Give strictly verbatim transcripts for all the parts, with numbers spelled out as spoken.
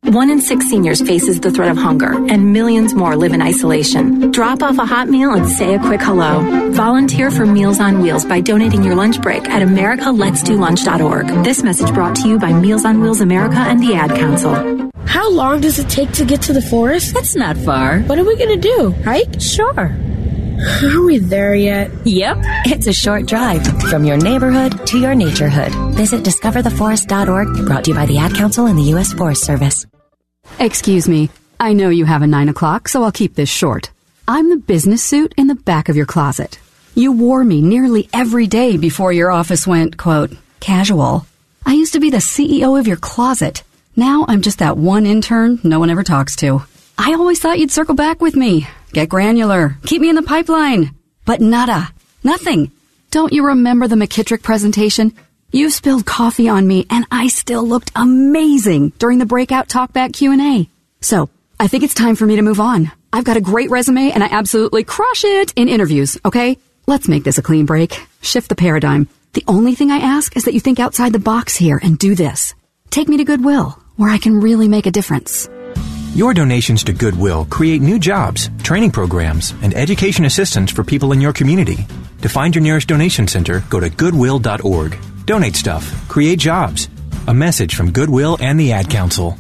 One in six seniors faces the threat of hunger, and millions more live in isolation. Drop off a hot meal and say a quick hello. Volunteer for Meals on Wheels by donating your lunch break at america lets do lunch dot org. This message brought to you by Meals on Wheels America and the Ad Council. How long does it take to get to the forest? It's not far. What are we going to do? Hike? Sure. Are we there yet? Yep. It's a short drive from your neighborhood to your naturehood. Visit discover the forest dot org, brought to you by the Ad Council and the U S Forest Service. Excuse me. I know you have a nine o'clock, so I'll keep this short. I'm the business suit in the back of your closet. You wore me nearly every day before your office went, quote, casual. I used to be the C E O of your closet. Now I'm just that one intern no one ever talks to. I always thought you'd circle back with me. Get granular. Keep me in the pipeline. But nada. Nothing. Don't you remember the McKittrick presentation? You spilled coffee on me, and I still looked amazing during the breakout talkback Q and A. So, I think it's time for me to move on. I've got a great resume, and I absolutely crush it in interviews, okay? Let's make this a clean break. Shift the paradigm. The only thing I ask is that you think outside the box here and do this. Take me to Goodwill, where I can really make a difference. Your donations to Goodwill create new jobs, training programs, and education assistance for people in your community. To find your nearest donation center, go to goodwill dot org. Donate stuff. Create jobs. A message from Goodwill and the Ad Council.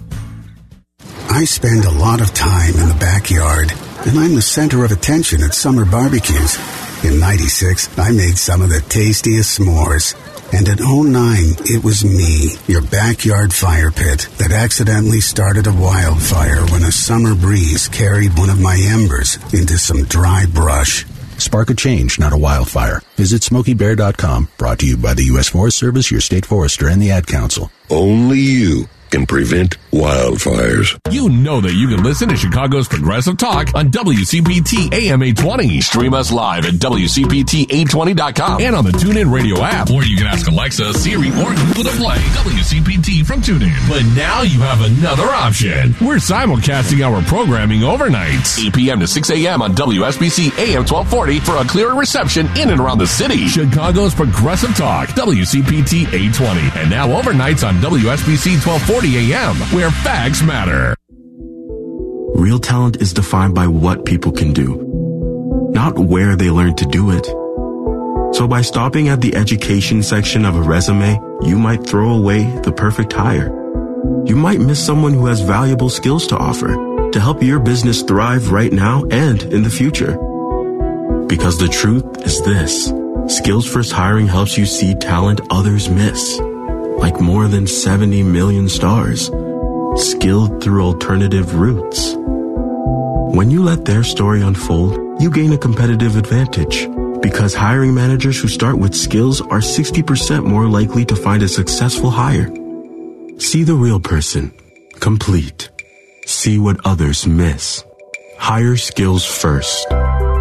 I spend a lot of time in the backyard, and I'm the center of attention at summer barbecues. In ninety-six, I made some of the tastiest s'mores. And in oh nine, it was me, your backyard fire pit, that accidentally started a wildfire when a summer breeze carried one of my embers into some dry brush. Spark a change, not a wildfire. Visit Smokey Bear dot com, brought to you by the U S Forest Service, your state forester, and the Ad Council. Only you can prevent wildfires. You know that you can listen to Chicago's Progressive Talk on W C P T A M eight twenty. Stream us live at W C P T eight twenty dot com and on the TuneIn Radio app. Or you can ask Alexa, Siri, or Google to play W C P T from TuneIn. But now you have another option. We're simulcasting our programming overnights, eight p.m. to six a.m. on W S B C A M twelve forty for a clearer reception in and around the city. Chicago's Progressive Talk, W C P T eight twenty. And now overnights on W S B C twelve forty a.m., where facts matter. Real talent is defined by what people can do, not where they learn to do it. So by stopping at the education section of a resume, you might throw away the perfect hire. You might miss someone who has valuable skills to offer to help your business thrive right now and in the future. Because the truth is this: Skills First Hiring helps you see talent others miss. Like more than seventy million stars, skilled through alternative routes. When you let their story unfold, you gain a competitive advantage, because hiring managers who start with skills are sixty percent more likely to find a successful hire. See the real person, complete. See what others miss. Hire skills first.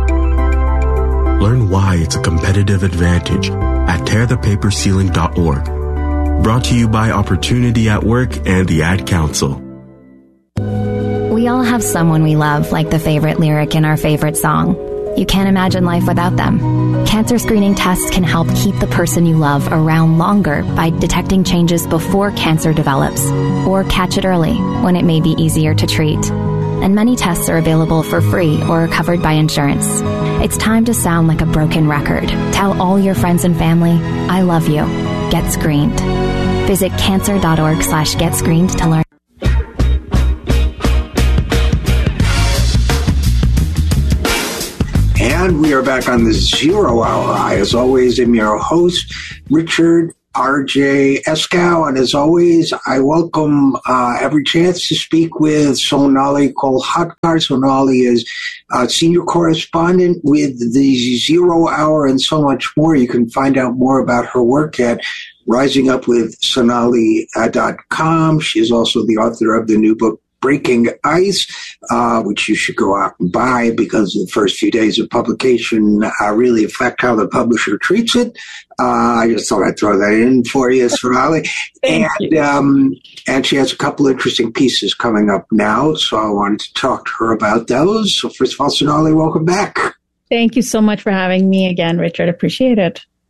Learn why it's a competitive advantage at tear the paper ceiling dot org. Brought to you by Opportunity at Work and the Ad Council. We all have someone we love, like the favorite lyric in our favorite song. You can't imagine life without them. Cancer screening tests can help keep the person you love around longer by detecting changes before cancer develops, or catch it early when it may be easier to treat. And many tests are available for free or are covered by insurance. It's time to sound like a broken record. Tell all your friends and family, I love you. Get screened. Visit cancer dot org slash get screened to learn. And we are back on the Zero Hour. I, as always, am your host, Richard R J Eskow. And as always, I welcome uh, every chance to speak with Sonali Kolhatkar. Sonali is uh, senior correspondent with the Zero Hour and so much more. You can find out more about her work at rising up with sonali dot com. She is also the author of the new book, Breaking Ice, uh, which you should go out and buy, because the first few days of publication uh, really affect how the publisher treats it. Uh, I just thought I'd throw that in for you, Sonali. and you. Um, and she has a couple of interesting pieces coming up now, so I wanted to talk to her about those. So first of all, Sonali, welcome back. Thank you so much for having me again, Richard. Appreciate it.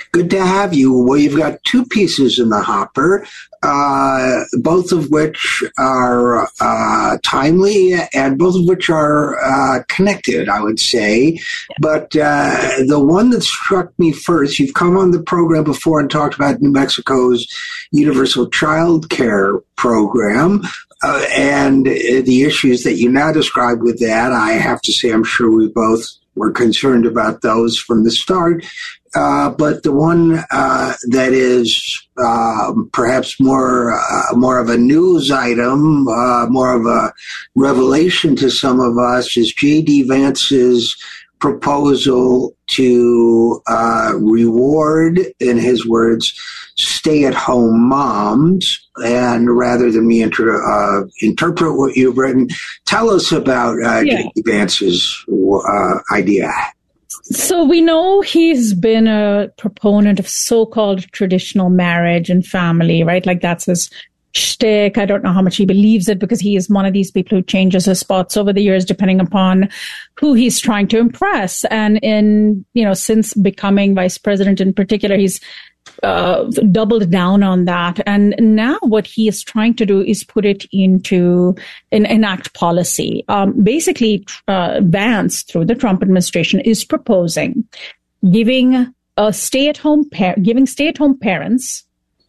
Good to have you. Well, you've got two pieces in the hopper, uh, both of which are uh, timely and both of which are uh, connected, I would say. But uh, the one that struck me first, you've come on the program before and talked about New Mexico's universal child care program. Uh, and the issues that you now described with that, I have to say, I'm sure we both were concerned about those from the start. Uh, but the one uh, that is uh, perhaps more uh, more of a news item, uh, more of a revelation to some of us, is J D. Vance's proposal to uh, reward, in his words, stay-at-home moms. And rather than me inter- uh, interpret what you've written, tell us about uh, yeah. J D. Vance's uh, idea. So we know he's been a proponent of so-called traditional marriage and family, right? Like that's his shtick. I don't know how much he believes it because he is one of these people who changes his spots over the years depending upon who he's trying to impress. And in, you know, since becoming vice president in particular, he's uh, doubled down on that. And now what he is trying to do is put it into an enact policy. Um, basically, uh, Vance, through the Trump administration, is proposing giving a stay-at-home par- giving stay-at-home parents.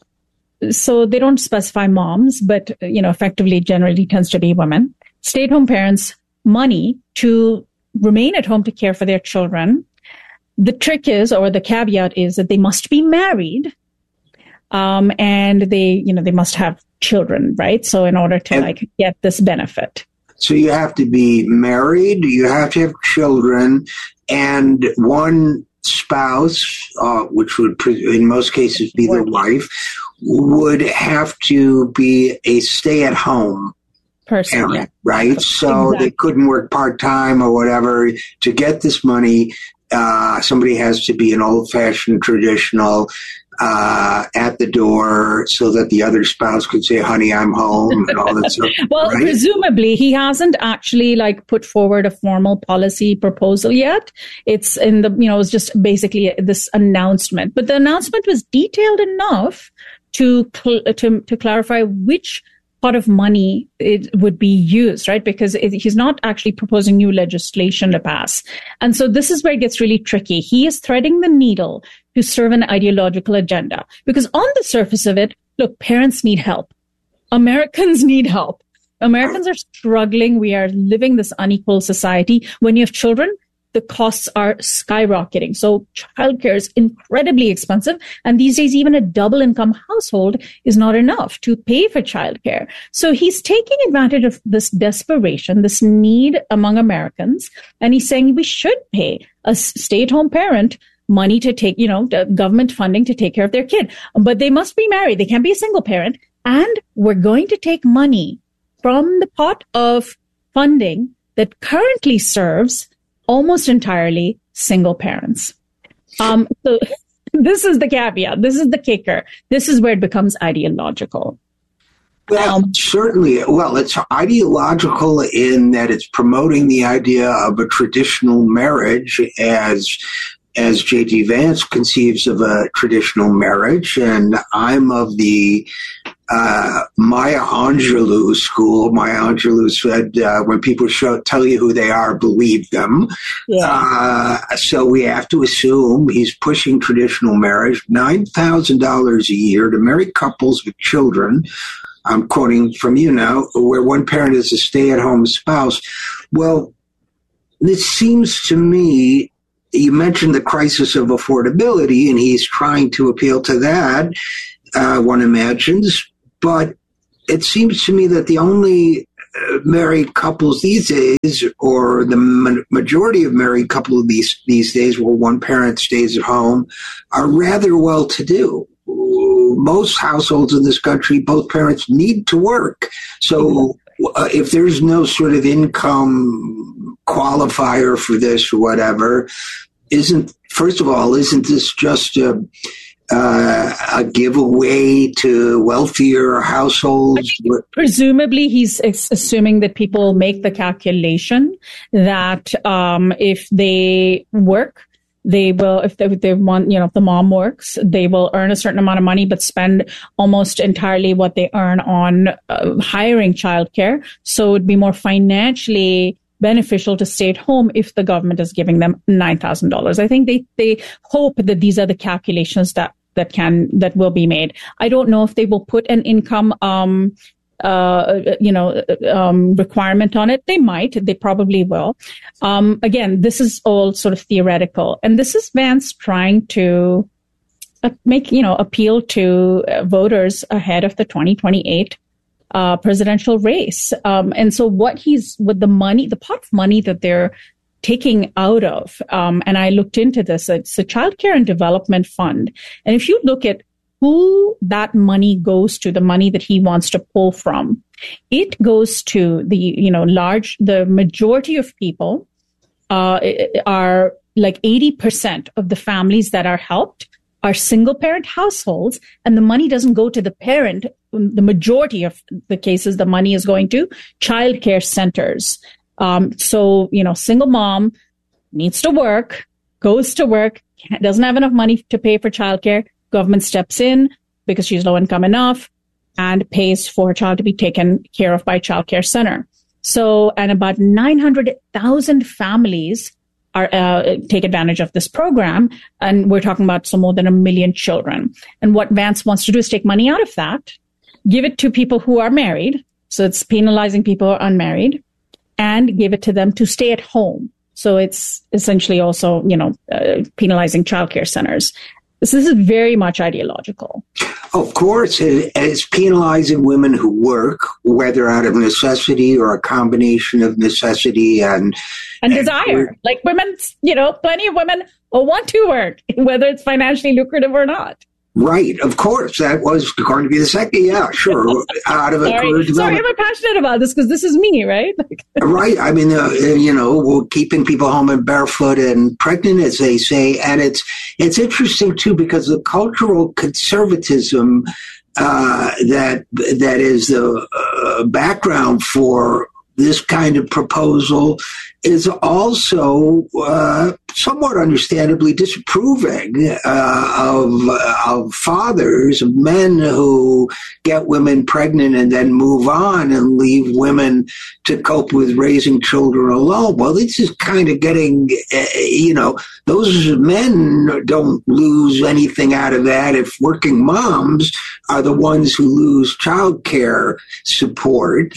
So they don't specify moms, but, you know, effectively generally tends to be women, stay-at-home parents money to remain at home to care for their children. The trick is, or the caveat is that they must be married, um, and they, you know, they must have children, right? So in order to and, like get this benefit. So you have to be married, you have to have children, and one spouse, uh, which would in most cases be the wife, would have to be a stay-at-home person, parent, yeah. right? So exactly. They couldn't work part-time or whatever to get this money. Uh, somebody has to be an old-fashioned, traditional, uh, at the door so that the other spouse could say, honey, I'm home and all that stuff. Well, right? Presumably he hasn't actually like put forward a formal policy proposal yet. It's in the, you know, it's just basically this announcement, but the announcement was detailed enough to, cl- to, to clarify which pot of money it would be used, right? Because it, he's not actually proposing new legislation to pass. And so this is where it gets really tricky. He is threading the needle to serve an ideological agenda. Because on the surface of it, look, parents need help. Americans need help. Americans are struggling. We are living this unequal society. When you have children, the costs are skyrocketing. So childcare is incredibly expensive. And these days, even a double income household is not enough to pay for childcare. So he's taking advantage of this desperation, this need among Americans. And he's saying we should pay a stay-at-home parent money to take, you know, government funding to take care of their kid. But they must be married. They can't be a single parent. And we're going to take money from the pot of funding that currently serves almost entirely single parents. Um, so this is the caveat. This is the kicker. This is where it becomes ideological. Well, um, certainly. Well, it's ideological in that it's promoting the idea of a traditional marriage as as J D. Vance conceives of a traditional marriage, and I'm of the uh, Maya Angelou school. Maya Angelou said, uh, when people show, tell you who they are, believe them. Yeah. Uh, so we have to assume he's pushing traditional marriage, nine thousand dollars a year to married couples with children. I'm quoting from you now, where one parent is a stay-at-home spouse. Well, this seems to me, you mentioned the crisis of affordability, and he's trying to appeal to that, uh, one imagines. But it seems to me that the only uh, married couples these days, or the ma- majority of married couples these, these days where one parent stays at home, are rather well-to-do. Most households in this country, both parents need to work. So uh, if there's no sort of income qualifier for this or whatever, isn't, first of all, isn't this just a, uh, a giveaway to wealthier households? Presumably, he's assuming that people make the calculation that um, if they work, They will, if they, if they want, you know, if the mom works, they will earn a certain amount of money, but spend almost entirely what they earn on uh, hiring childcare. So it'd be more financially beneficial to stay at home if the government is giving them nine thousand dollars. I think they, they hope that these are the calculations that, that can, that will be made. I don't know if they will put an income, um, uh, you know, um, requirement on it. They might, they probably will. Um, again, this is all sort of theoretical. And this is Vance trying to uh, make, you know, appeal to uh, voters ahead of the twenty twenty-eight uh, presidential race. Um, and so what he's, with the money, the pot of money that they're taking out of, um, and I looked into this, it's a Child Care and Development Fund. And if you look at who that money goes to, the money that he wants to pull from, it goes to the, you know, large, the majority of people uh, are like eighty percent of the families that are helped are single parent households, and the money doesn't go to the parent. The majority of the cases, the money is going to child care centers. Um, so, you know, single mom needs to work, goes to work, doesn't have enough money to pay for childcare. Government steps in because she's low income enough and pays for her child to be taken care of by a child care center. So, and about nine hundred thousand families are uh, take advantage of this program. And we're talking about some more than a million children. And what Vance wants to do is take money out of that, give it to people who are married. So it's penalizing people who are unmarried, and give it to them to stay at home. So it's essentially also, you know, uh, penalizing childcare centers. This is very much ideological. Of course, it's penalizing women who work, whether out of necessity or a combination of necessity and... And desire. And, like women, you know, plenty of women will want to work, whether it's financially lucrative or not. Right, of course. That was going to be the second. Yeah, sure. Out of a Sorry, career Sorry, I'm passionate about this because this is me, right? Right. I mean, uh, you know, keeping people home and barefoot and pregnant, as they say. And it's it's interesting, too, because the cultural conservatism uh, that that is the uh, background for this kind of proposal is also uh, somewhat understandably disapproving uh, of, uh, of fathers, of men who get women pregnant and then move on and leave women to cope with raising children alone. Well, this is kind of getting, uh, you know, those men don't lose anything out of that if working moms are the ones who lose child care support.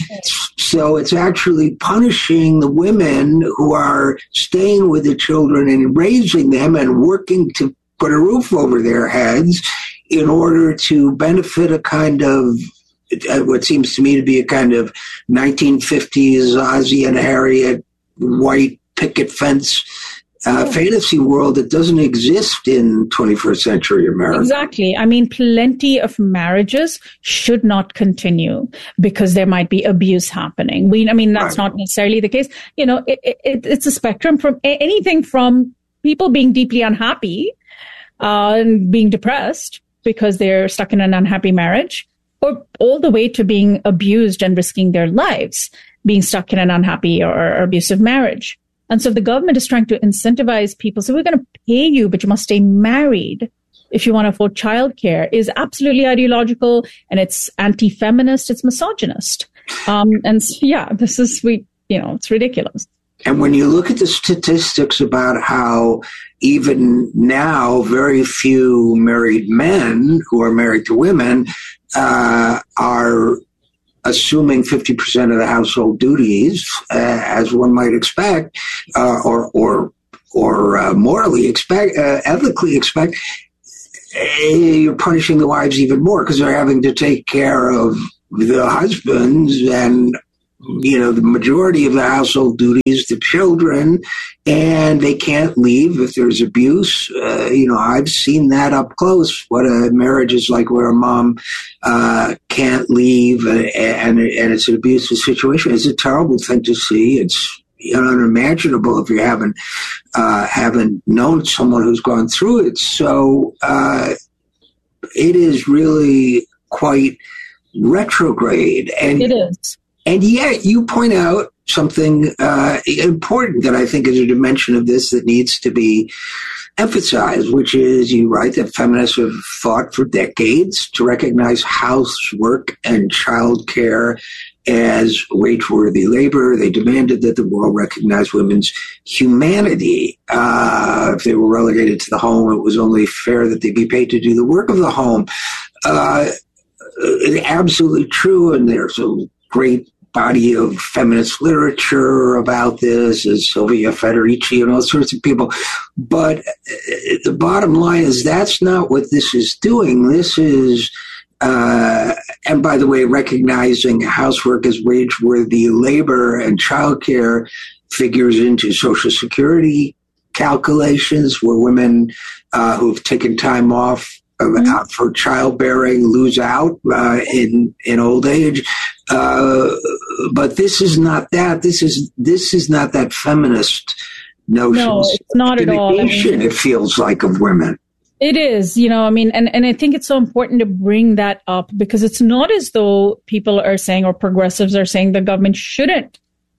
So it's actually punishing the women who are staying with the children and raising them and working to put a roof over their heads in order to benefit a kind of what seems to me to be a kind of nineteen fifties Ozzie and Harriet white picket fence uh, fantasy world that doesn't exist in twenty-first century America. Exactly. I mean, plenty of marriages should not continue because there might be abuse happening. We, I mean, that's right. Not necessarily the case. You know, it, it, it's a spectrum from anything from people being deeply unhappy uh, and being depressed because they're stuck in an unhappy marriage, or all the way to being abused and risking their lives, being stuck in an unhappy or, or abusive marriage. And so the government is trying to incentivize people. So we're going to pay you, but you must stay married if you want to afford childcare, is absolutely ideological, and it's anti-feminist, it's misogynist. Um, and so, yeah, this is, we, you know, it's ridiculous. And when you look at the statistics about how even now very few married men who are married to women uh, are assuming fifty percent of the household duties, uh, as one might expect, uh, or or or uh, morally expect, uh, ethically expect, uh, you're punishing the wives even more because they're having to take care of the husbands and, you know, the majority of the household duties, the children, and they can't leave if there's abuse. Uh, you know, I've seen that up close, what a marriage is like where a mom uh, can't leave and, and, and it's an abusive situation. It's a terrible thing to see. It's you know, unimaginable if you haven't, uh, haven't known someone who's gone through it. So uh, it is really quite retrograde. And it is. And yet you point out something uh, important that I think is a dimension of this that needs to be emphasize, which is, you write that feminists have fought for decades to recognize housework and childcare as wage-worthy labor. They demanded that the world recognize women's humanity. Uh, if they were relegated to the home, it was only fair that they be paid to do the work of the home. Uh, absolutely true, and there's a great body of feminist literature about this, as Sylvia Federici and all sorts of people. But the bottom line is that's not what this is doing. This is, uh, and by the way, recognizing housework as wage-worthy labor and childcare figures into Social Security calculations, where women uh, who've taken time off Mm-hmm. for childbearing lose out uh, in in old age, uh, but this is not that. This is this is not that feminist notion. No, it's not at all. I mean, it feels like of women. It is, you know, I mean, and, and I think it's so important to bring that up, because it's not as though people are saying, or progressives are saying, the government shouldn't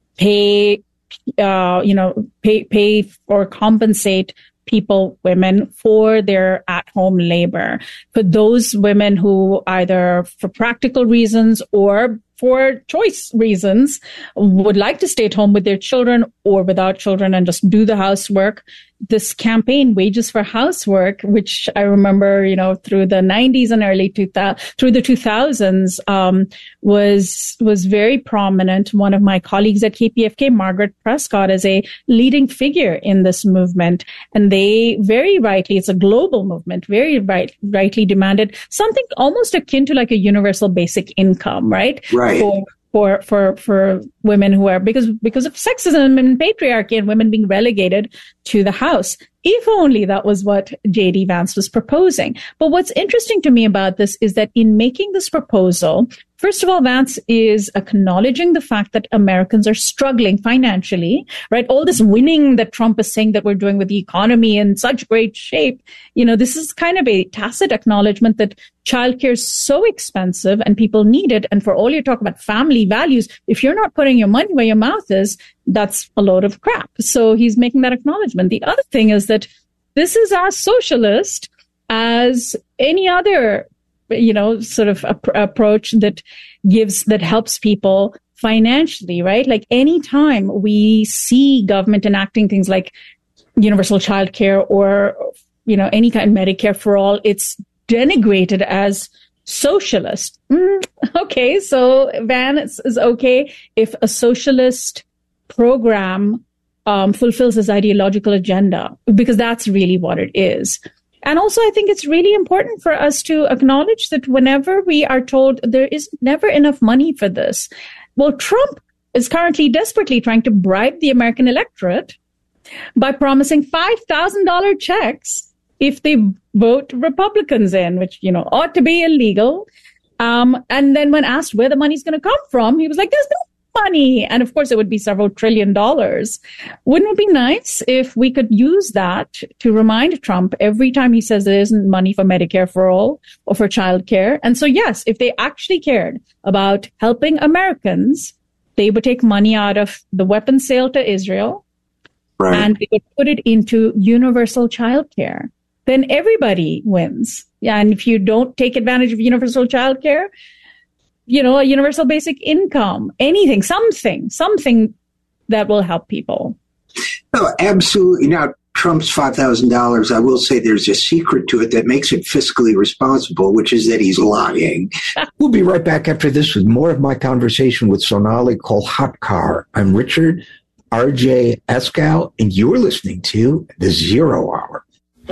pay, uh, you know, pay pay or compensate people, women, for their at-home labor. For those women who either for practical reasons or for choice reasons would like to stay at home with their children or without children and just do the housework, this campaign, Wages for Housework, which I remember, you know, through the nineties and early two thousands, through the two thousands, um, was, was very prominent. One of my colleagues at K P F K, Margaret Prescott, is a leading figure in this movement. And they very rightly, it's a global movement, very right, rightly demanded something almost akin to like a universal basic income, right? Right. For, for, for, for women who are, because, because of sexism and patriarchy and women being relegated to the house. If only that was what J D Vance was proposing. But what's interesting to me about this is that in making this proposal, first of all, Vance is acknowledging the fact that Americans are struggling financially, right? All this winning that Trump is saying that we're doing with the economy in such great shape, you know, this is kind of a tacit acknowledgement that childcare is so expensive and people need it. And for all you talk about family values, if you're not putting your money where your mouth is, that's a load of crap. So he's making that acknowledgement. The other thing is that this is as socialist as any other, you know, sort of ap- approach that gives, that helps people financially, right? Like anytime we see government enacting things like universal childcare or, you know, any kind of Medicare for all, it's denigrated as socialist. Mm, okay, so Van is, is okay if a socialist program um, fulfills his ideological agenda, because that's really what it is. And also, I think it's really important for us to acknowledge that whenever we are told there is never enough money for this, well, Trump is currently desperately trying to bribe the American electorate by promising five thousand dollars checks if they vote Republicans in, which, you know, ought to be illegal. Um, and then when asked where the money's going to come from, he was like, there's no money. And of course, it would be several trillion dollars. Wouldn't it be nice if we could use that to remind Trump every time he says there isn't money for Medicare for all or for childcare? And so, yes, if they actually cared about helping Americans, they would take money out of the weapons sale to Israel, right, and they would put it into universal childcare. Then everybody wins. Yeah, and if you don't take advantage of universal childcare, you know, a universal basic income, anything, something, something that will help people. No, absolutely. Now, Trump's five thousand dollars, I will say there's a secret to it that makes it fiscally responsible, which is that he's lying. We'll be right back after this with more of my conversation with Sonali Kolhatkar. I'm Richard R J Eskow, and you're listening to The Zero Hour.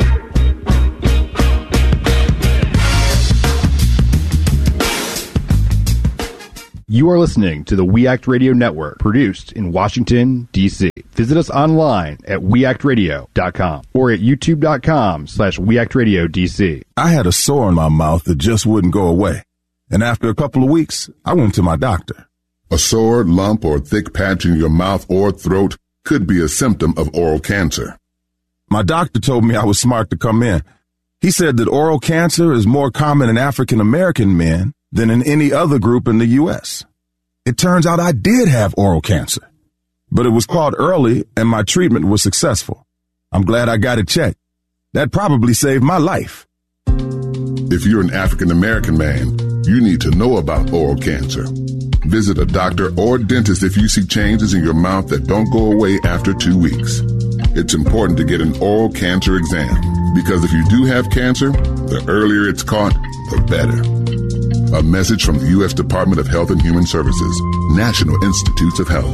You are listening to the We Act Radio Network, produced in Washington, D C Visit us online at we act radio dot com or at youtube dot com slash we act radio D C. I had a sore in my mouth that just wouldn't go away. And after a couple of weeks, I went to my doctor. A sore, lump, or thick patch in your mouth or throat could be a symptom of oral cancer. My doctor told me I was smart to come in. He said that oral cancer is more common in African American men than in any other group in the U S. It turns out I did have oral cancer, but it was caught early and my treatment was successful. I'm glad I got it checked. That probably saved my life. If you're an African American man, you need to know about oral cancer. Visit a doctor or dentist if you see changes in your mouth that don't go away after two weeks. It's important to get an oral cancer exam because if you do have cancer, the earlier it's caught, the better. A message from the U S Department of Health and Human Services, National Institutes of Health.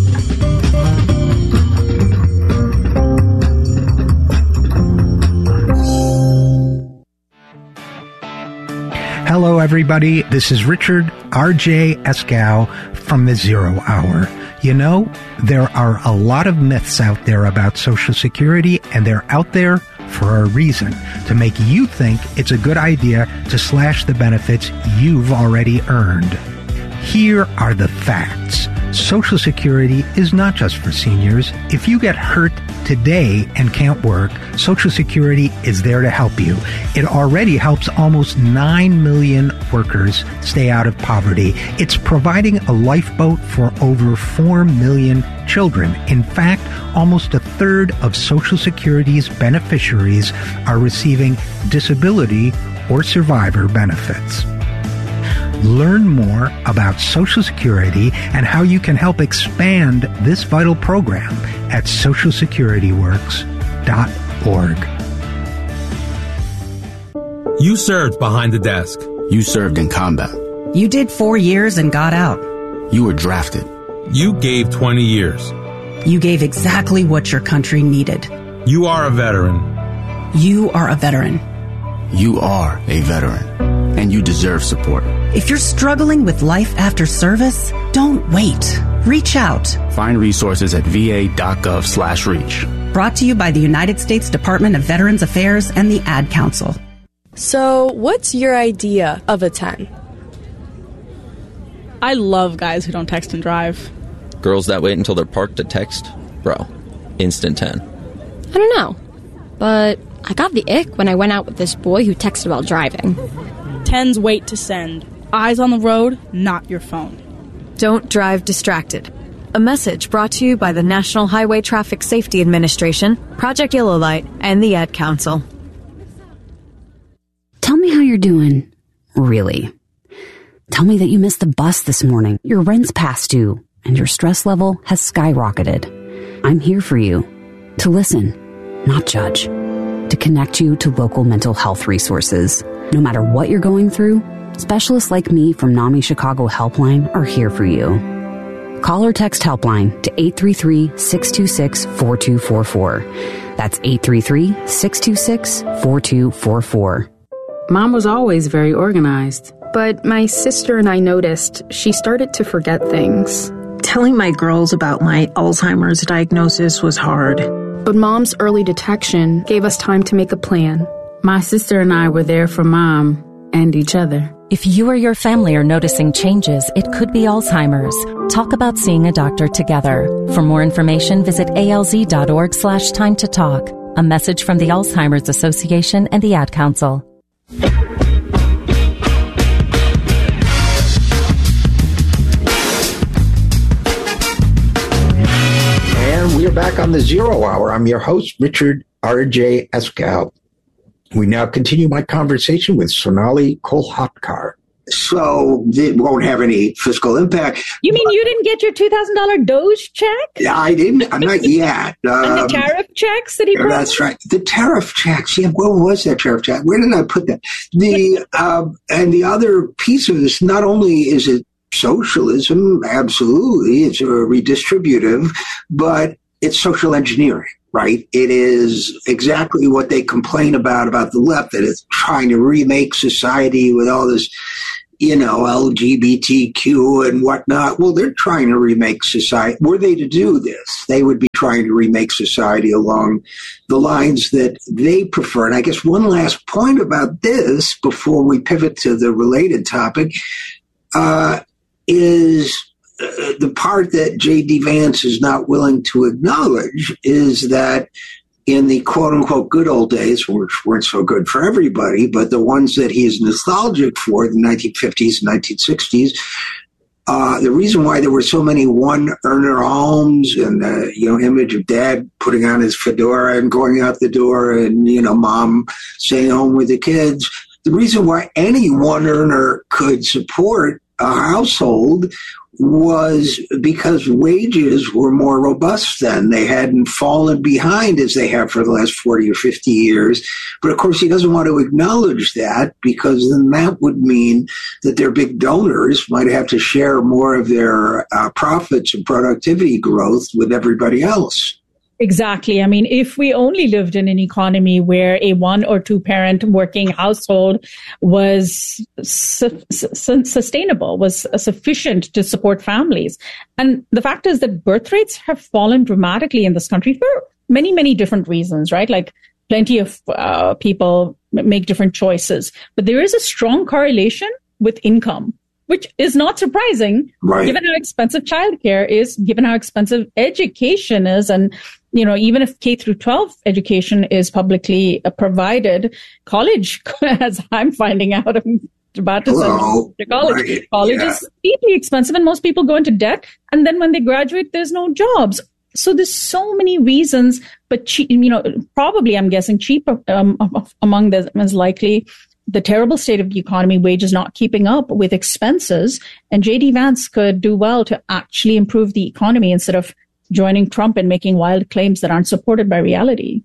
Hello, everybody. This is Richard R J Eskow from the Zero Hour. You know, there are a lot of myths out there about Social Security, and they're out there for a reason, to make you think it's a good idea to slash the benefits you've already earned. Here are the facts. Social Security is not just for seniors. If you get hurt today and can't work, Social Security is there to help you. It already helps almost nine million workers stay out of poverty. It's providing a lifeboat for over four million children. In fact, almost a third of Social Security's beneficiaries are receiving disability or survivor benefits. Learn more about Social Security and how you can help expand this vital program at social security works dot org. You served behind the desk. You served in combat. You did four years and got out. You were drafted. You gave twenty years. You gave exactly what your country needed. You are a veteran. You are a veteran. You are a veteran, and you deserve support. If you're struggling with life after service, don't wait. Reach out. Find resources at va.gov slash reach. Brought to you by the United States Department of Veterans Affairs and the Ad Council. So, what's your idea of a ten? I love guys who don't text and drive. Girls that wait until they're parked to text? Bro, instant ten. I don't know, but I got the ick when I went out with this boy who texted while driving. Tens wait to send. Eyes on the road, not your phone. Don't drive distracted. A message brought to you by the National Highway Traffic Safety Administration, Project Yellow Light, and the Ad Council. Tell me how you're doing. Really. Tell me that you missed the bus this morning, your rent's past due, and your stress level has skyrocketed. I'm here for you. To listen, not judge. To connect you to local mental health resources. No matter what you're going through, specialists like me from NAMI Chicago Helpline are here for you. Call or text Helpline to eight three three, six two six, four two four four. That's eight three three, six two six, four two four four. Mom was always very organized, but my sister and I noticed she started to forget things. Telling my girls about my Alzheimer's diagnosis was hard. But Mom's early detection gave us time to make a plan. My sister and I were there for Mom and each other. If you or your family are noticing changes, it could be Alzheimer's. Talk about seeing a doctor together. For more information, visit alz.org slash time to talk. A message from the Alzheimer's Association and the Ad Council. And we are back on the Zero Hour. I'm your host, Richard R J Eskow. We now continue my conversation with Sonali Kolhatkar. So it won't have any fiscal impact. You mean you didn't get your two thousand dollars Doge check? I didn't. I'm not yet. Um, and the tariff checks that he brought? That's right. The tariff checks. Yeah, where was that tariff check? Where did I put that? The um, and the other piece of this, not only is it socialism, absolutely, it's a redistributive, but it's social engineering. Right? It is exactly what they complain about, about the left, that it's trying to remake society with all this, you know, L G B T Q and whatnot. Well, they're trying to remake society. Were they to do this, they would be trying to remake society along the lines that they prefer. And I guess one last point about this before we pivot to the related topic uh, is Uh, the part that J D. Vance is not willing to acknowledge is that in the quote-unquote good old days, which weren't so good for everybody, but the ones that he is nostalgic for, the nineteen fifties and nineteen sixties, Uh, the reason why there were so many one-earner homes and the, you know, image of dad putting on his fedora and going out the door and, you know, mom staying home with the kids, the reason why any one-earner could support a household was because wages were more robust then. They hadn't fallen behind as they have for the last forty or fifty years. But of course, he doesn't want to acknowledge that, because then that would mean that their big donors might have to share more of their uh, profits and productivity growth with everybody else. Exactly. I mean, if we only lived in an economy where a one or two parent working household was su- su- sustainable, was sufficient to support families. And the fact is that birth rates have fallen dramatically in this country for many, many different reasons, right? Like plenty of uh, people make different choices, but there is a strong correlation with income, which is not surprising, right, given how expensive childcare is, given how expensive education is. And, you know, even if K through twelve education is publicly uh, provided, college, as I'm finding out, I'm about to Hello. send to college. Right. College Yeah. is deeply expensive, and most people go into debt. And then when they graduate, there's no jobs. So there's so many reasons, but, cheap, you know, probably I'm guessing cheap um, among them is likely the terrible state of the economy, wages not keeping up with expenses. And J D Vance could do well to actually improve the economy instead of joining Trump and making wild claims that aren't supported by reality.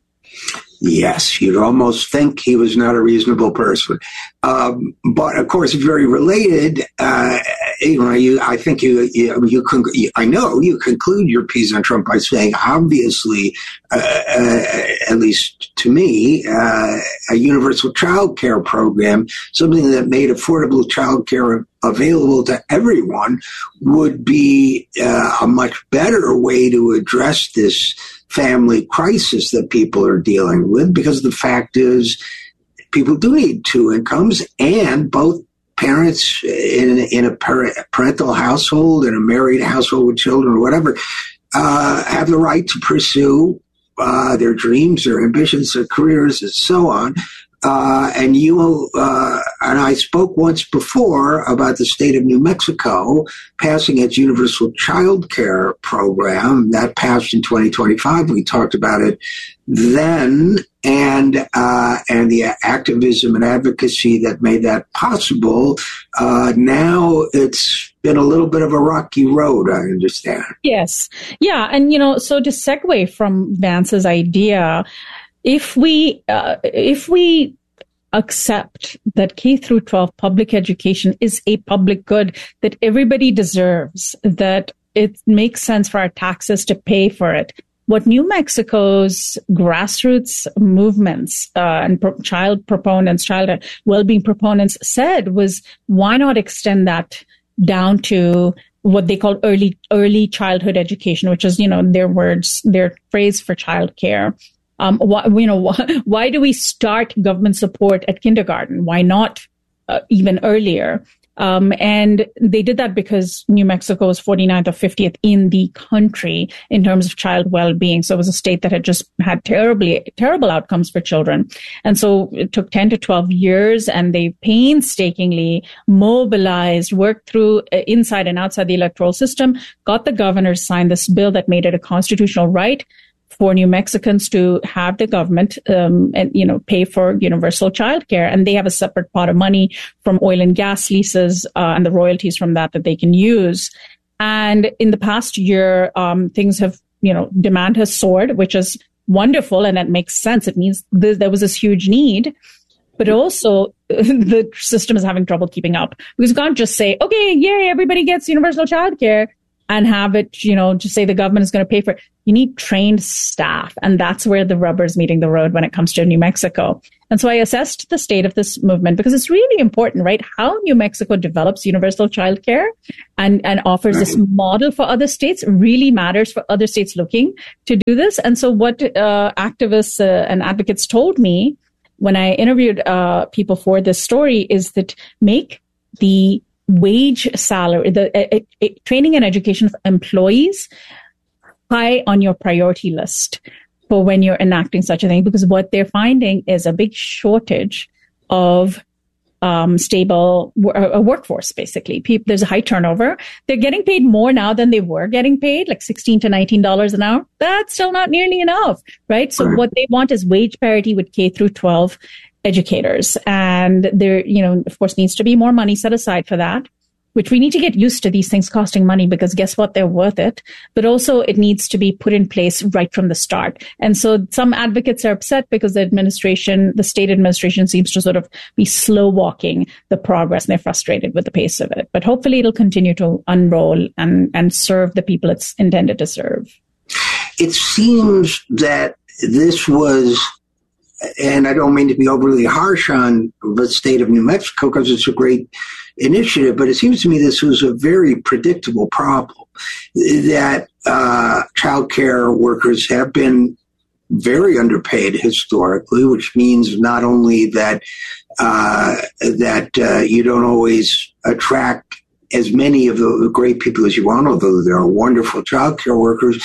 Yes, you'd almost think he was not a reasonable person. Um, but of course, very related, uh, you know, you, I think you, you, you, con- I know you conclude your piece on Trump by saying, obviously, uh, uh, at least to me, uh, a universal child care program, something that made affordable child care available to everyone, would be uh, a much better way to address this family crisis that people are dealing with, because the fact is people do need two incomes, and both parents in, in a parental household, in a married household with children or whatever, uh, have the right to pursue uh, their dreams, their ambitions, their careers, and so on. Uh, and you uh, and I spoke once before about the state of New Mexico passing its universal child care program. That passed in twenty twenty-five. We talked about it then, and uh, and the activism and advocacy that made that possible. Uh, now it's been a little bit of a rocky road, I understand. Yes. Yeah. And, you know, so to segue from Vance's idea, If we uh, if we accept that K through twelve public education is a public good that everybody deserves, that it makes sense for our taxes to pay for it, what New Mexico's grassroots movements uh, and pro- child proponents, child well-being proponents said was, why not extend that down to what they call early early childhood education, which is, you know, their words, their phrase for childcare. Um, why, you know, why, why do we start government support at kindergarten? Why not uh, even earlier? Um, and they did that because New Mexico was forty-ninth or fiftieth in the country in terms of child well-being. So it was a state that had just had terribly, terrible outcomes for children. And so it took ten to twelve years, and they painstakingly mobilized, worked through uh, inside and outside the electoral system, got the governor to sign this bill that made it a constitutional right for New Mexicans to have the government, um, and, you know, pay for universal childcare. And they have a separate pot of money from oil and gas leases uh, and the royalties from that that they can use. And in the past year, um, things have, you know, demand has soared, which is wonderful. And that makes sense. It means th- there was this huge need. But also, the system is having trouble keeping up. Because you can't just say, okay, yay, everybody gets universal childcare, and have it, you know, just say the government is going to pay for it. You need trained staff. And that's where the rubber is meeting the road when it comes to New Mexico. And so I assessed the state of this movement, because it's really important, right? How New Mexico develops universal childcare and, and offers this model for other states really matters for other states looking to do this. And so what uh, activists uh, and advocates told me when I interviewed uh, people for this story is that make the wage salary, the uh, uh, training and education of employees high on your priority list for when you're enacting such a thing, because what they're finding is a big shortage of um, stable w- a workforce, basically. People, there's a high turnover. They're getting paid more now than they were getting paid, like sixteen to nineteen dollars an hour. That's still not nearly enough, right? So what they want is wage parity with K through twelve educators. And there, you know, of course, needs to be more money set aside for that, which we need to get used to these things costing money, because guess what? They're worth it. But also it needs to be put in place right from the start. And so some advocates are upset because the administration, the state administration seems to sort of be slow walking the progress, and they're frustrated with the pace of it. But hopefully it'll continue to unroll and, and serve the people it's intended to serve. It seems that this was, and I don't mean to be overly harsh on the state of New Mexico because it's a great initiative, but it seems to me this was a very predictable problem, that uh, child care workers have been very underpaid historically, which means not only that uh, that uh, you don't always attract as many of the great people as you want, although there are wonderful child care workers,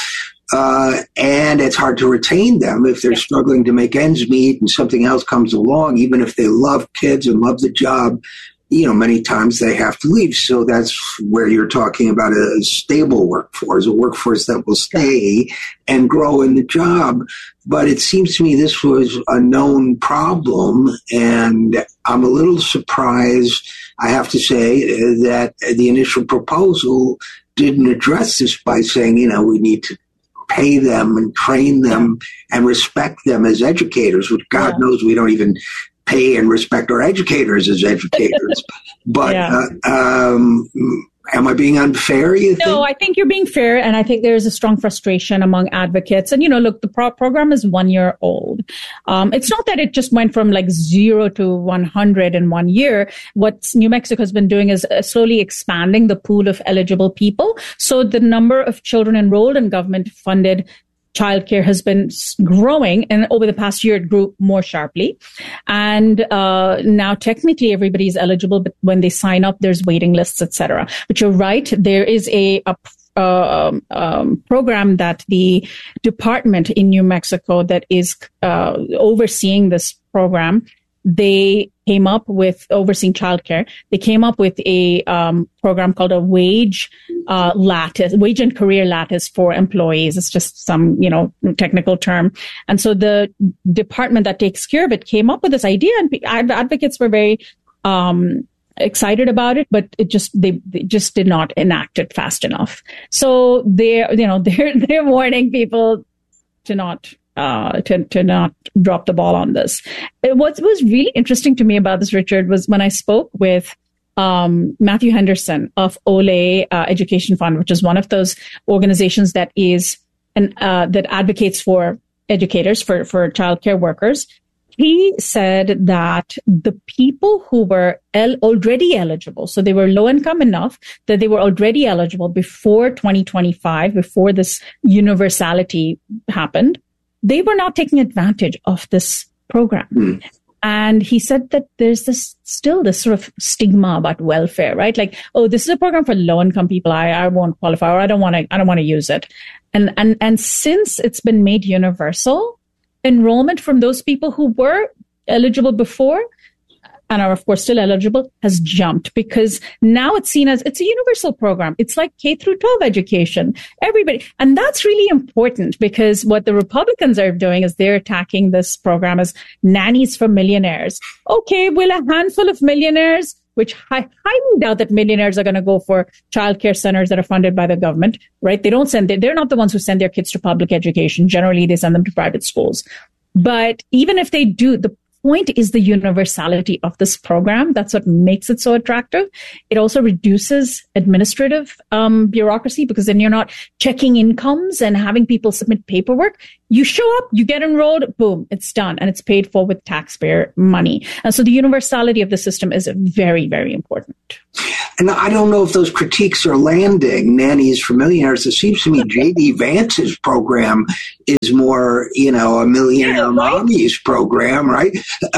Uh, and it's hard to retain them if they're struggling to make ends meet and something else comes along. Even if they love kids and love the job, you know, many times they have to leave. So that's where you're talking about a stable workforce, a workforce that will stay and grow in the job. But it seems to me this was a known problem, and I'm a little surprised, I have to say, that the initial proposal didn't address this by saying, you know, we need to pay them and train them and respect them as educators, which God yeah. knows we don't even pay and respect our educators as educators. But yeah. uh, um, am I being unfair, you think? No, I think you're being fair, and I think there's a strong frustration among advocates. And, you know, look, the pro- program is one year old. Um, it's not that it just went from like zero to one hundred in one year. What New Mexico has been doing is uh, slowly expanding the pool of eligible people. So the number of children enrolled in government-funded childcare has been growing, and over the past year, it grew more sharply. And uh, now, technically, everybody is eligible, but when they sign up, there's waiting lists, et cetera. But you're right, there is a, a uh, um, program that the department in New Mexico that is uh, overseeing this program. They came up with, overseeing childcare, they came up with a um, program called a wage uh, lattice, wage and career lattice for employees. It's just some, you know, technical term. And so the department that takes care of it came up with this idea, and advocates were very um, excited about it, but it just, they, they just did not enact it fast enough. So they're, you know, they're, they're warning people to not Uh, to, to not drop the ball on this. What was really interesting to me about this, Richard, was when I spoke with um, Matthew Henderson of Ole uh, Education Fund, which is one of those organizations that is an, uh, that advocates for educators, for, for childcare workers. He said that the people who were el- already eligible, so they were low income enough that they were already eligible before twenty twenty-five, before this universality happened, they were not taking advantage of this program. Mm. And he said that there's this still this sort of stigma about welfare, right? Like, oh, this is a program for low income people. I, I won't qualify, or I don't want to, I don't want to use it. And, and, and since it's been made universal, enrollment from those people who were eligible before and are, of course, still eligible, has jumped, because now it's seen as, it's a universal program. It's like K through twelve education. Everybody. And that's really important, because what the Republicans are doing is they're attacking this program as nannies for millionaires. Okay, will a handful of millionaires, which I highly doubt that millionaires are going to go for childcare centers that are funded by the government, right? They don't send, they're not the ones who send their kids to public education. Generally, they send them to private schools. But even if they do, the point is the universality of this program. That's what makes it so attractive. It also reduces administrative um, bureaucracy, because then you're not checking incomes and having people submit paperwork. You show up, you get enrolled, boom, it's done, and it's paid for with taxpayer money. And so the universality of the system is very, very important. And I don't know if those critiques are landing, nannies for millionaires. It seems to me J D Vance's program is more, you know, a millionaire yeah, right? mommies program, right?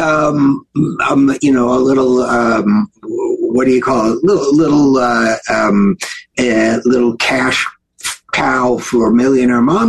Um, um, you know, a little, um, what do you call it? Little, little, uh, um, uh, little cash cow for millionaire mommies.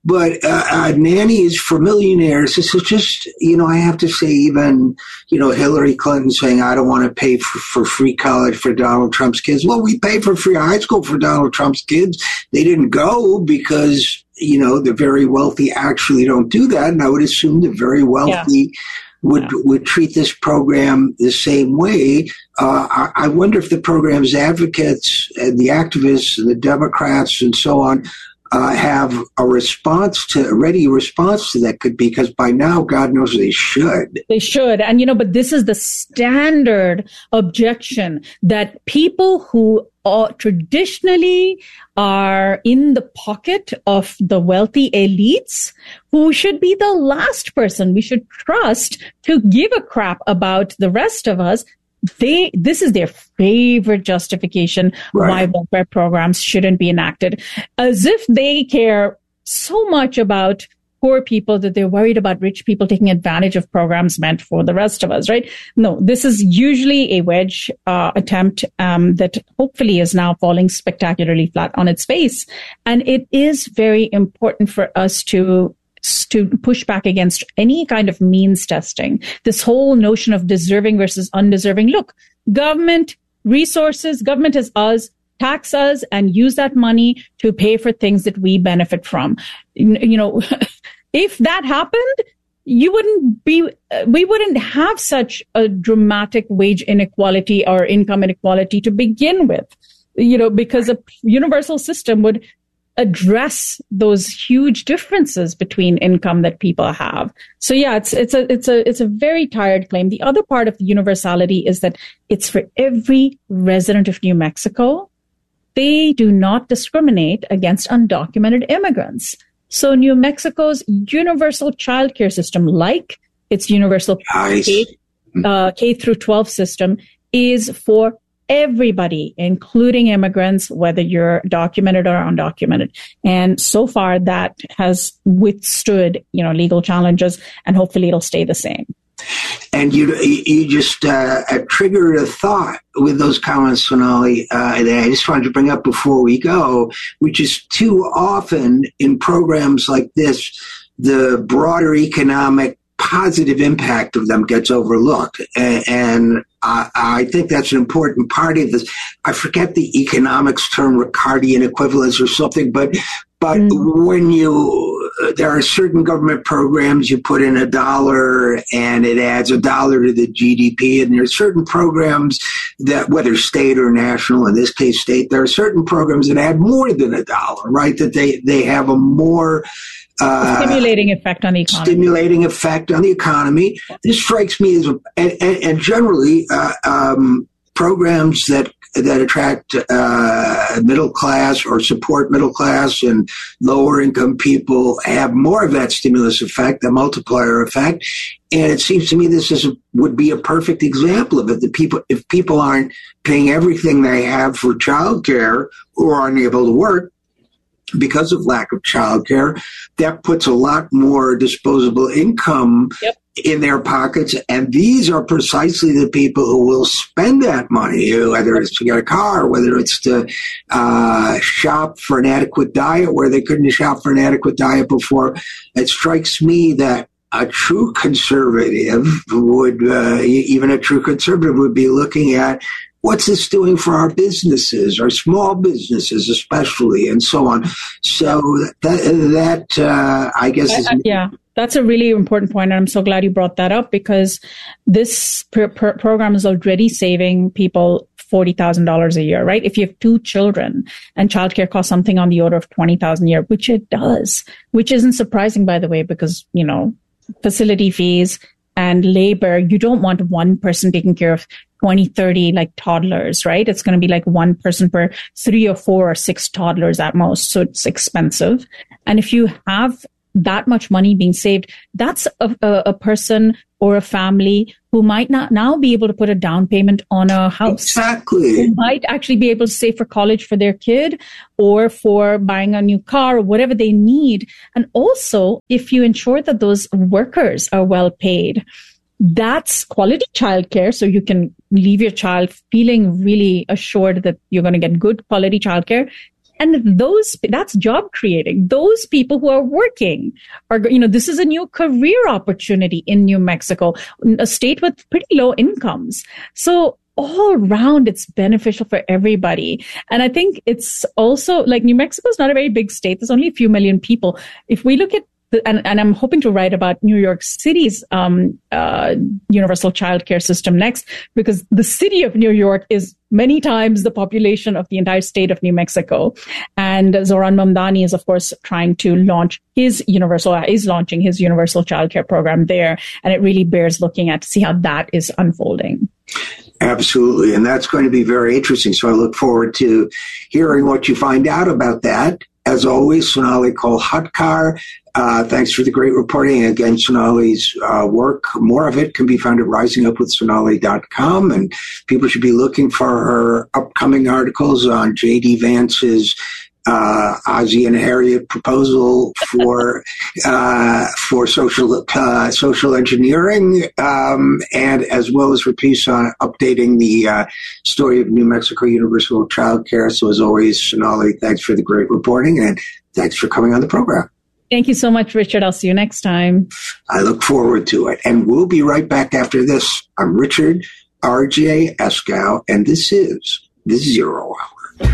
But uh, uh, nannies for millionaires, this is just, you know, I have to say even, you know, Hillary Clinton saying, I don't want to pay for, for free college for Donald Trump's kids. Well, we pay for free high school for Donald Trump's kids. They didn't go because, you know, the very wealthy actually don't do that. And I would assume the very wealthy yeah. would yeah. would treat this program the same way. Uh, I, I wonder if the program's advocates and the activists and the Democrats and so on uh, have a response to, a ready response to that, could be, because by now, God knows they should. They should. And, you know, but this is the standard objection that people who are traditionally are in the pocket of the wealthy elites, who should be the last person we should trust to give a crap about the rest of us. They, this is their favorite justification right. why welfare programs shouldn't be enacted, as if they care so much about poor people that they're worried about rich people taking advantage of programs meant for the rest of us, right? No, this is usually a wedge uh, attempt um, that hopefully is now falling spectacularly flat on its face. And it is very important for us to to push back against any kind of means testing. This whole notion of deserving versus undeserving. Look, government resources, government is us, tax us and use that money to pay for things that we benefit from. You know, if that happened, you wouldn't be, we wouldn't have such a dramatic wage inequality or income inequality to begin with, you know, because a universal system would address those huge differences between income that people have. So yeah, it's it's a it's a it's a very tired claim. The other part of the universality is that it's for every resident of New Mexico. They do not discriminate against undocumented immigrants. So New Mexico's universal childcare system, like its universal nice. K, uh, K through twelve system, is for everybody, including immigrants, whether you're documented or undocumented. And so far that has withstood, you know, legal challenges, and hopefully it'll stay the same. And you you just uh, triggered a thought with those comments, Sonali, uh, that I just wanted to bring up before we go, which is too often in programs like this, the broader economic positive impact of them gets overlooked. And, and I, I think that's an important part of this. I forget the economics term, Ricardian equivalence or something, but but mm. when you, there are certain government programs, you put in a dollar and it adds a dollar to the G D P. And there are certain programs that, whether state or national, in this case state, there are certain programs that add more than a dollar, right? That they, they have a more Uh, stimulating effect on the economy. Stimulating effect on the economy. This strikes me as, a, and, and generally, uh, um, programs that that attract uh, middle class or support middle class and lower income people have more of that stimulus effect, the multiplier effect. And it seems to me this is a, would be a perfect example of it. The people, if people aren't paying everything they have for childcare or aren't able to work because of lack of childcare, that puts a lot more disposable income yep. in their pockets. And these are precisely the people who will spend that money, whether it's to get a car, whether it's to uh, shop for an adequate diet where they couldn't shop for an adequate diet before. It strikes me that a true conservative would, uh, even a true conservative would be looking at, what's this doing for our businesses, our small businesses especially, and so on. So that, that uh, I guess is... I, I, yeah, that's a really important point, and I'm so glad you brought that up, because this pr- pr- program is already saving people forty thousand dollars a year, right? If you have two children and childcare costs something on the order of twenty thousand dollars a year, which it does, which isn't surprising, by the way, because, you know, facility fees and labor, you don't want one person taking care of twenty, thirty like toddlers, right? It's going to be like one person per three or four or six toddlers at most. So it's expensive. And if you have that much money being saved, that's a, a, a person or a family who might not now be able to put a down payment on a house. Exactly. Who might actually be able to save for college for their kid or for buying a new car or whatever they need. And also, if you ensure that those workers are well paid, that's quality childcare. So you can leave your child feeling really assured that you're going to get good quality childcare. And those, that's job creating. Those people who are working are, you know, this is a new career opportunity in New Mexico, a state with pretty low incomes. So all around, it's beneficial for everybody. And I think it's also like New Mexico is not a very big state. There's only a few million people. If we look at the, and, and I'm hoping to write about New York City's um, uh, universal childcare system next, because the city of New York is many times the population of the entire state of New Mexico. And Zohran Mamdani is, of course, trying to launch his universal, is launching his universal childcare program there. And it really bears looking at to see how that is unfolding. Absolutely. And that's going to be very interesting. So I look forward to hearing what you find out about that. As always, Sonali Kolhatkar, uh, thanks for the great reporting. Again, Sonali's uh, work, more of it can be found at rising up with sonali dot com. And people should be looking for her upcoming articles on J D Vance's uh, Ozzie and Harriet proposal for uh, for social uh, social engineering, um, and as well as her piece on updating the uh, story of New Mexico Universal Child Care. So as always, Sonali, thanks for the great reporting, and thanks for coming on the program. Thank you so much, Richard. I'll see you next time. I look forward to it. And we'll be right back after this. I'm Richard R J Eskow, and this is the Zero Hour.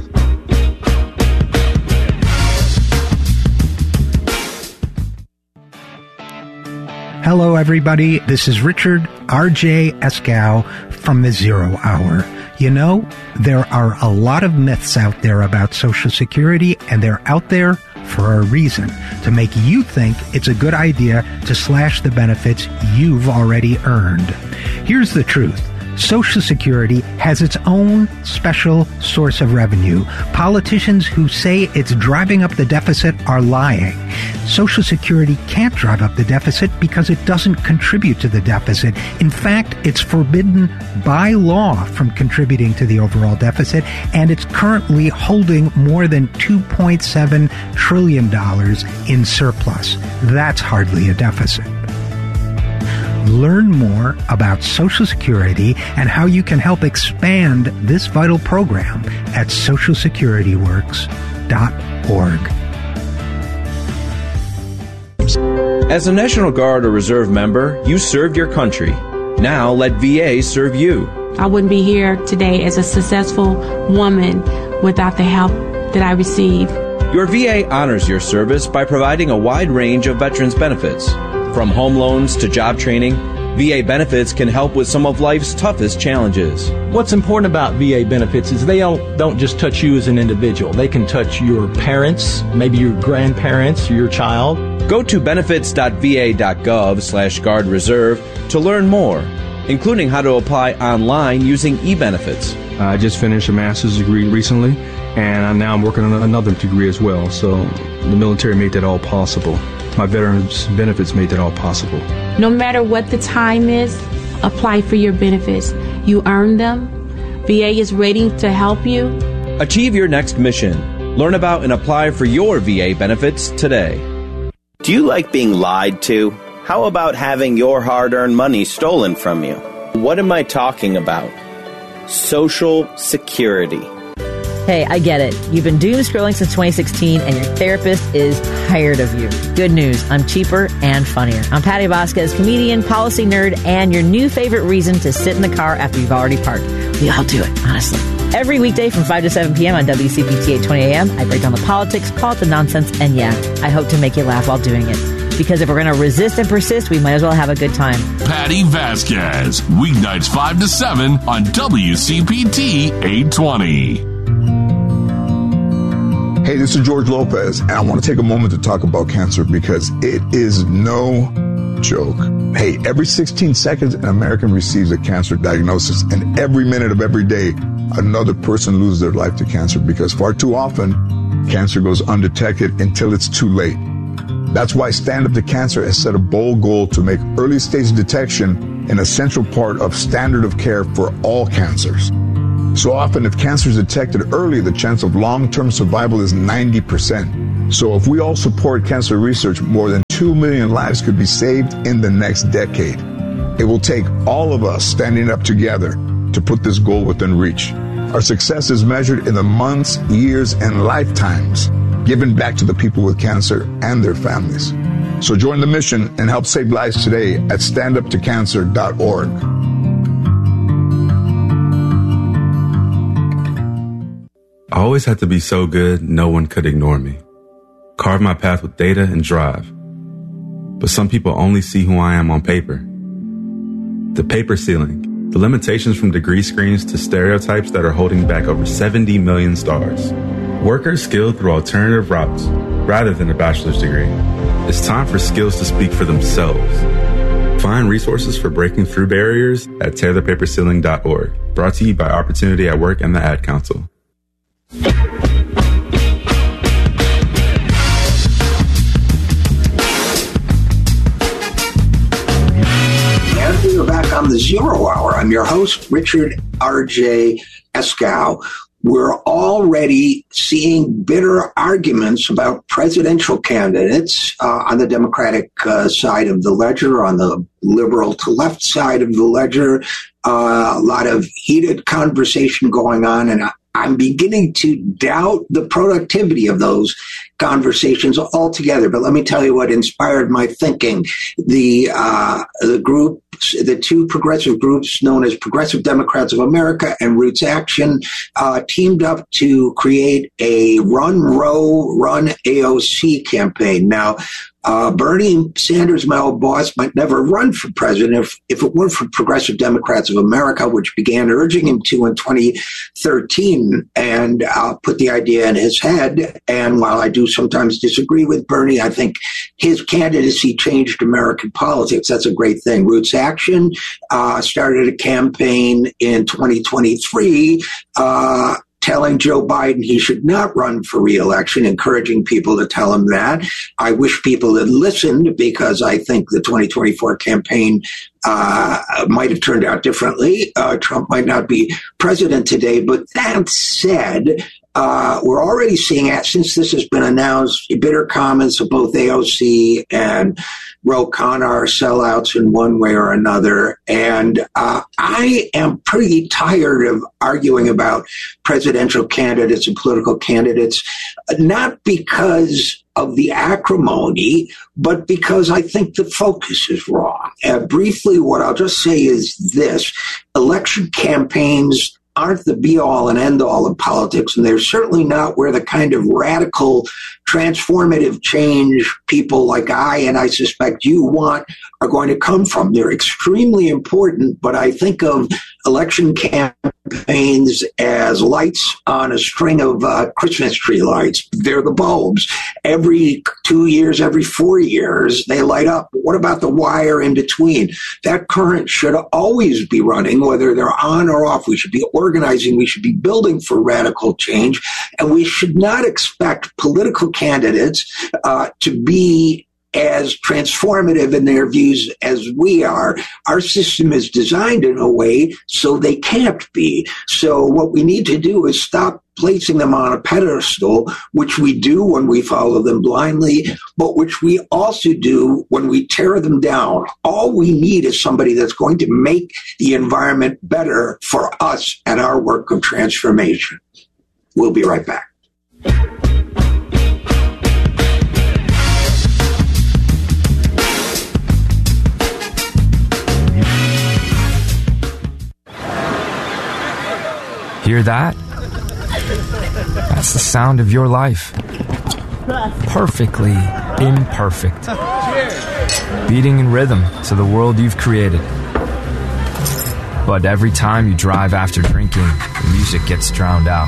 Hello, everybody. This is Richard R J Eskow from the Zero Hour. You know, there are a lot of myths out there about Social Security, and they're out there for a reason, to make you think it's a good idea to slash the benefits you've already earned. Here's the truth. Social Security has its own special source of revenue. Politicians who say it's driving up the deficit are lying. Social Security can't drive up the deficit because it doesn't contribute to the deficit. In fact, it's forbidden by law from contributing to the overall deficit, and it's currently holding more than two point seven trillion dollars in surplus. That's hardly a deficit. Learn more about Social Security and how you can help expand this vital program at social security works dot org. As a National Guard or Reserve member, you served your country. Now let V A serve you. I wouldn't be here today as a successful woman without the help that I received. Your V A honors your service by providing a wide range of veterans benefits. From home loans to job training, V A benefits can help with some of life's toughest challenges. What's important about V A benefits is they don't, don't just touch you as an individual. They can touch your parents, maybe your grandparents, your child. Go to benefits dot v a dot gov slash guard reserve to learn more, including how to apply online using e-benefits. I just finished a master's degree recently, and now I'm working on another degree as well. So the military made that all possible. My veterans benefits made that all possible. No matter what the time is, apply for your benefits. You earn them. V A is ready to help you. Achieve your next mission. Learn about and apply for your V A benefits today. Do you like being lied to? How about having your hard-earned money stolen from you? What am I talking about? Social Security. Hey, I get it. You've been doom scrolling since twenty sixteen, and your therapist is tired of you. Good news. I'm cheaper and funnier. I'm Patty Vasquez, comedian, policy nerd, and your new favorite reason to sit in the car after you've already parked. We all do it, honestly. Every weekday from five to seven p.m. on W C P T eight twenty a.m., I break down the politics, call it the nonsense, and yeah, I hope to make you laugh while doing it. Because if we're going to resist and persist, we might as well have a good time. Patty Vasquez, weeknights five to seven on W C P T eight twenty. Hey, this is George Lopez, and I want to take a moment to talk about cancer because it is no joke. Hey, every sixteen seconds, an American receives a cancer diagnosis, and every minute of every day, another person loses their life to cancer because far too often, cancer goes undetected until it's too late. That's why Stand Up to Cancer has set a bold goal to make early stage detection an essential part of standard of care for all cancers. So often, if cancer is detected early, the chance of long-term survival is ninety percent. So if we all support cancer research, more than two million lives could be saved in the next decade. It will take all of us standing up together to put this goal within reach. Our success is measured in the months, years, and lifetimes given back to the people with cancer and their families. So join the mission and help save lives today at stand up to cancer dot org. I always had to be so good, no one could ignore me. Carve my path with data and drive. But some people only see who I am on paper. The paper ceiling, the limitations from degree screens to stereotypes that are holding back over seventy million stars. Workers skilled through alternative routes rather than a bachelor's degree. It's time for skills to speak for themselves. Find resources for breaking through barriers at tear the paper ceiling dot org. Brought to you by Opportunity at Work and the Ad Council. And we're back on the Zero Hour. I'm your host, Richard R J Eskow. We're already seeing bitter arguments about presidential candidates uh, on the Democratic uh, side of the ledger, on the liberal to left side of the ledger. Uh, a lot of heated conversation going on, and I, I'm beginning to doubt the productivity of those conversations altogether. But let me tell you what inspired my thinking. The uh, the group, the two progressive groups known as Progressive Democrats of America and Roots Action uh, teamed up to create a Run Roe, Run A O C campaign. Now, Uh, Bernie Sanders, my old boss, might never run for president if, if it weren't for Progressive Democrats of America, which began urging him to in twenty thirteen and uh, put the idea in his head. And while I do sometimes disagree with Bernie, I think his candidacy changed American politics. That's a great thing. Roots Action uh, started a campaign in twenty twenty-three uh telling Joe Biden he should not run for re-election, encouraging people to tell him that. I wish people had listened, because I think the twenty twenty-four campaign uh, might have turned out differently. Uh, Trump might not be president today. But that said, uh, we're already seeing, since this has been announced, bitter comments of both A O C and Ro Khanna are sellouts in one way or another. And uh, I am pretty tired of arguing about presidential candidates and political candidates, not because of the acrimony, but because I think the focus is wrong. Uh, briefly, what I'll just say is this. Election campaigns aren't the be-all and end-all of politics, and they're certainly not where the kind of radical, transformative change people like I, and I suspect you want, are going to come from. They're extremely important, but I think of election campaigns as lights on a string of uh, Christmas tree lights. They're the bulbs. Every two years, every four years, they light up. What about the wire in between? That current should always be running, whether they're on or off. We should be organizing. We should be building for radical change. And we should not expect political candidates uh, to be as transformative in their views as we are. Our system is designed in a way so they can't be. So what we need to do is stop placing them on a pedestal, which we do when we follow them blindly, but which we also do when we tear them down. All we need is somebody that's going to make the environment better for us and our work of transformation. We'll be right back. Hear that? That's the sound of your life. Perfectly imperfect. Beating in rhythm to the world you've created. But every time you drive after drinking, the music gets drowned out.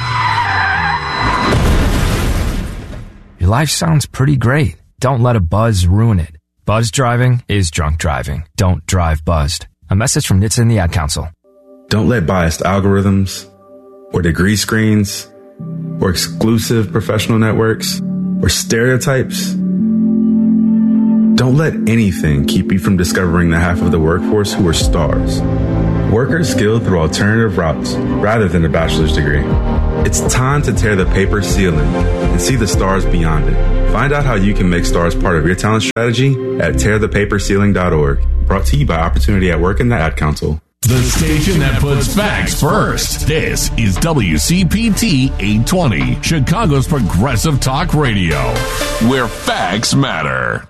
Your life sounds pretty great. Don't let a buzz ruin it. Buzz driving is drunk driving. Don't drive buzzed. A message from N H T S A and the Ad Council. Don't let biased algorithms or degree screens or exclusive professional networks or stereotypes. Don't let anything keep you from discovering the half of the workforce who are stars. Workers skilled through alternative routes rather than a bachelor's degree. It's time to tear the paper ceiling and see the stars beyond it. Find out how you can make stars part of your talent strategy at tear the paper ceiling dot org. Brought to you by Opportunity at Work and the Ad Council. The station that puts facts first. This is W C P T eight twenty, Chicago's progressive talk radio, where facts matter.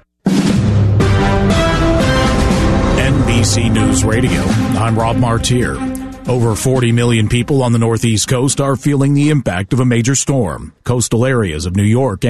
N B C News Radio, I'm Rob Martier. Over forty million people on the Northeast Coast are feeling the impact of a major storm. Coastal areas of New York